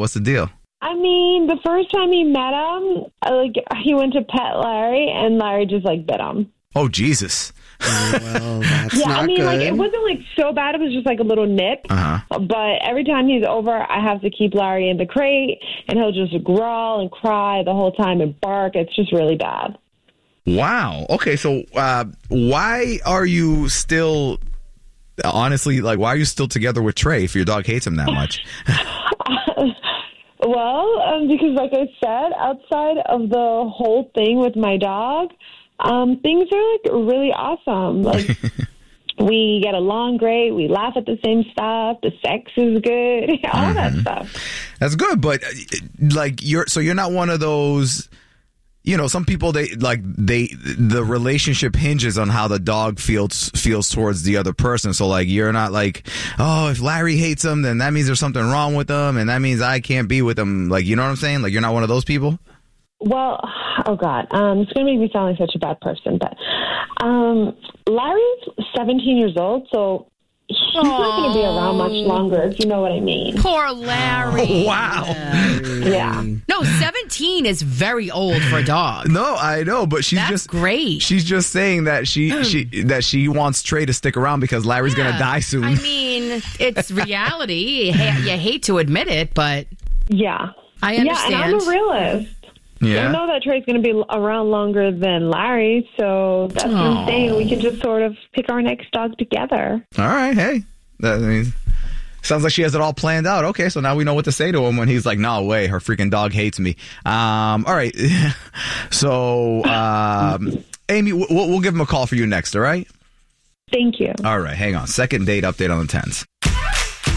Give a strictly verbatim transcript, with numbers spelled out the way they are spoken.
What's the deal? I mean, the first time he met him, like he went to pet Larry, and Larry just like bit him. Oh, Jesus. Oh, well, that's yeah, not I mean, good. like it wasn't like so bad. It was just like a little nip. Uh-huh. But every time he's over, I have to keep Larry in the crate, and he'll just growl and cry the whole time and bark. It's just really bad. Wow. Okay, so uh, why are you still, honestly, like, why are you still together with Trey if your dog hates him that much? Well, um, because like I said, outside of the whole thing with my dog, um, things are like really awesome. Like we get along great. We laugh at the same stuff. The sex is good. All mm-hmm. that stuff. That's good. But like you're, so you're not one of those, you know, some people, they like they the relationship hinges on how the dog feels feels towards the other person. So like you're not like, oh, if Larry hates him, then that means there's something wrong with him, and that means I can't be with him. Like, you know what I'm saying? Like, you're not one of those people. Well, oh God, um, it's going to make me sound like such a bad person, but um, Larry's seventeen years old, so he's Aww. not going to be around much longer, if you know what I mean. Poor Larry. Oh, wow. Larry. Yeah. No, seventeen is very old for a dog. No, I know, but she's That's just great. She's just saying that she she that she wants Trey to stick around because Larry's yeah. going to die soon. I mean, it's reality. You hate to admit it, but yeah, I understand. Yeah, and I'm a realist. Yeah. I know that Trey's going to be around longer than Larry, so that's what I'm saying. We can just sort of pick our next dog together. All right, hey. That means, sounds like she has it all planned out. Okay, so now we know what to say to him when he's like, no way, her freaking dog hates me. Um, all right. so, um, Amy, we'll, we'll give him a call for you next, all right? Thank you. All right, hang on. Second date update on the tens.